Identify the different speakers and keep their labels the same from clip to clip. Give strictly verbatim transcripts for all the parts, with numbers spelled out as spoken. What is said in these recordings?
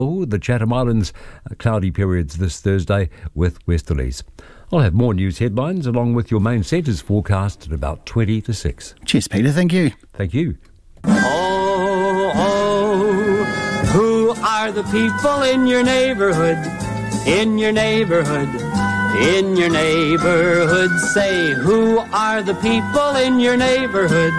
Speaker 1: Oh, the Chatham Islands, uh, cloudy periods this Thursday with westerlies. I'll have more news headlines along with your main centres forecast at about twenty to six.
Speaker 2: Cheers, Peter. Thank you.
Speaker 1: Thank you.
Speaker 3: Oh, oh, who are the people in your neighbourhood? In your neighbourhood, in your neighbourhood. Say, who are the people in your neighbourhood?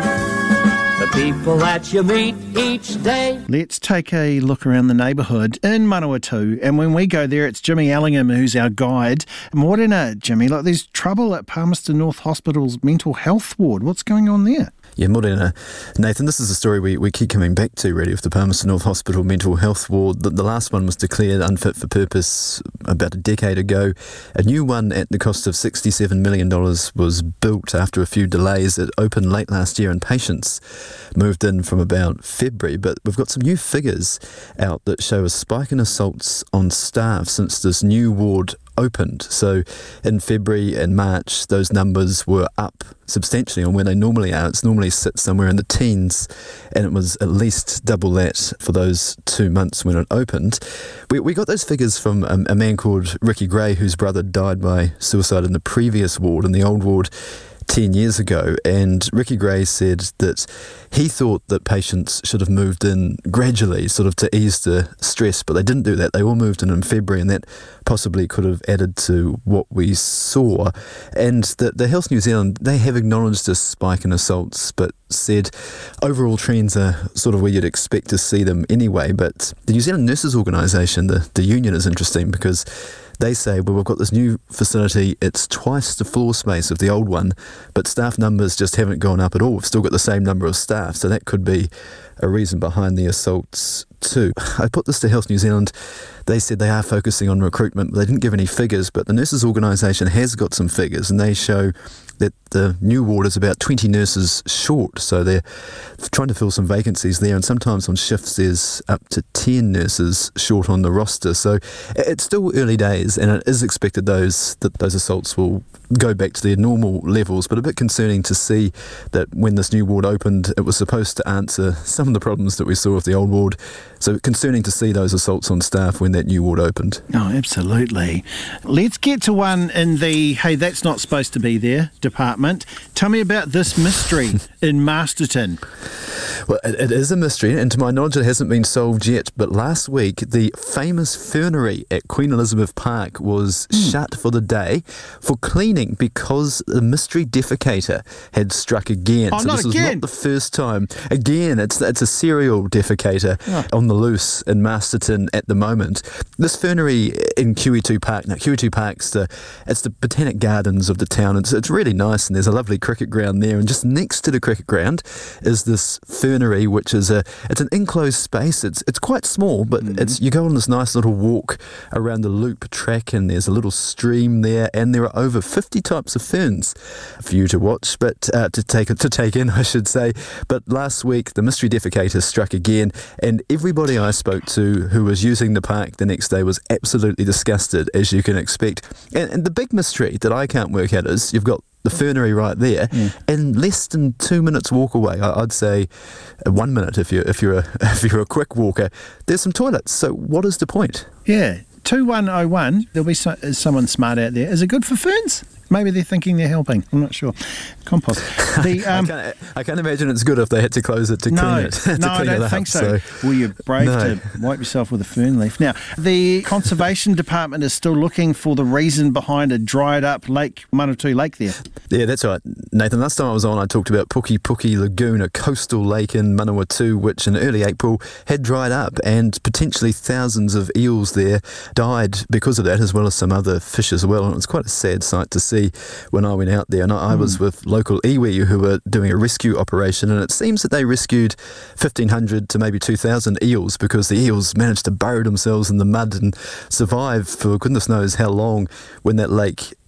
Speaker 3: The people that you meet each day.
Speaker 2: Let's take a look around the neighbourhood in Manawatu. And when we go there, it's Jimmy Allingham who's our guide. Morena, Jimmy, like there's trouble at Palmerston North Hospital's mental health ward. What's going on there?
Speaker 4: Yeah, morena. Nathan, this is a story we, we keep coming back to, really, with the Palmerston North Hospital mental health ward. The, the last one was declared unfit for purpose about a decade ago. A new one at the cost of sixty-seven million dollars was built after a few delays. It opened late last year and patients moved in from about February. But we've got some new figures out that show a spike in assaults on staff since this new ward opened. So in February and March, those numbers were up substantially on where they normally are. It's normally sit somewhere in the teens, and it was at least double that for those two months when it opened. We, we got those figures from a, a man called Ricky Gray, whose brother died by suicide in the previous ward, in the old ward, ten years ago, and Ricky Gray said that he thought that patients should have moved in gradually, sort of to ease the stress, but they didn't do that. They all moved in in February, and that possibly could have added to what we saw. And the, the Health New Zealand, they have acknowledged this spike in assaults, but said overall trends are sort of where you'd expect to see them anyway. But the New Zealand Nurses Organisation, the, the union, is interesting because they say, well, we've got this new facility, it's twice the floor space of the old one, but staff numbers just haven't gone up at all. We've still got the same number of staff, so that could be a reason behind the assaults too. I put this to Health New Zealand. They said they are focusing on recruitment, but they didn't give any figures, but the Nurses Organisation has got some figures, and they show that the new ward is about twenty nurses short, so they're trying to fill some vacancies there, and sometimes on shifts there's up to ten nurses short on the roster. So it's still early days, and it is expected those that those assaults will go back to their normal levels, but a bit concerning to see that when this new ward opened, it was supposed to answer some of the problems that we saw with the old ward. So concerning to see those assaults on staff when that new ward opened.
Speaker 2: Oh, absolutely. Let's get to one in the, hey, that's not supposed to be there department. Tell me about this mystery in Masterton.
Speaker 4: Well, it, it is a mystery, and to my knowledge it hasn't been solved yet, but last week the famous fernery at Queen Elizabeth Park was mm. shut for the day for cleaning because the mystery defecator had struck again.
Speaker 2: Oh,
Speaker 4: so
Speaker 2: not
Speaker 4: this was
Speaker 2: again.
Speaker 4: not the first time. Again, it's it's a serial defecator oh. on the loose in Masterton at the moment. This fernery in Q E two Park, now Q E two Park's the, it's the botanic gardens of the town. It's, it's really nice, and there's a lovely cricket ground there, and just next to the cricket ground is this fernery, which is a it's an enclosed space. It's it's quite small, but mm-hmm. it's you go on this nice little walk around the loop track, and there's a little stream there, and there are over fifty types of ferns for you to watch, but uh, to take to take in, I should say. But last week the mystery defecator struck again, and everybody I spoke to who was using the park the next day was absolutely disgusted, as you can expect. And, and the big mystery that I can't work out is you've got the fernery right there, mm. and less than two minutes walk away, I'd say one minute if you're if you're a if you're a quick walker, there's some toilets. So what is the point?
Speaker 2: Yeah, two one oh one. There'll be so, someone smart out there. Is it good for ferns? Maybe they're thinking they're helping. I'm not sure. Compost. The, um,
Speaker 4: I, can't, I can't imagine it's good if they had to close it to
Speaker 2: no,
Speaker 4: clean it. to
Speaker 2: no,
Speaker 4: clean
Speaker 2: I don't
Speaker 4: it
Speaker 2: think
Speaker 4: up,
Speaker 2: so.
Speaker 4: so.
Speaker 2: Well, you're brave
Speaker 4: no.
Speaker 2: to wipe yourself with a fern leaf. Now, the Conservation Department is still looking for the reason behind a dried up lake, Manawatu Lake there.
Speaker 4: Yeah, that's right, Nathan. Last time I was on, I talked about Puki Puki Lagoon, a coastal lake in Manawatu, which in early April had dried up, and potentially thousands of eels there died because of that, as well as some other fish as well. And it was quite a sad sight to see when I went out there. And I, I was with local iwi who were doing a rescue operation, and it seems that they rescued fifteen hundred to maybe two thousand eels, because the eels managed to burrow themselves in the mud and survive for goodness knows how long when that lake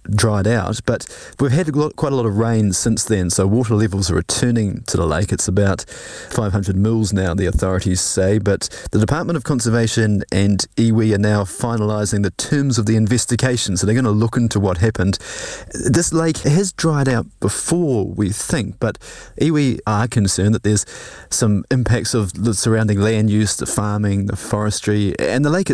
Speaker 4: dried out, but we've had a lot, quite a lot of rain since then, so water levels are returning to the lake. It's about five hundred mils now, the authorities say, but the Department of Conservation and iwi are now finalising the terms of the investigation, so they're going to look into what happened. This lake has dried out before, we think, but iwi are concerned that there's some impacts of the surrounding land use, the farming, the forestry, and the lake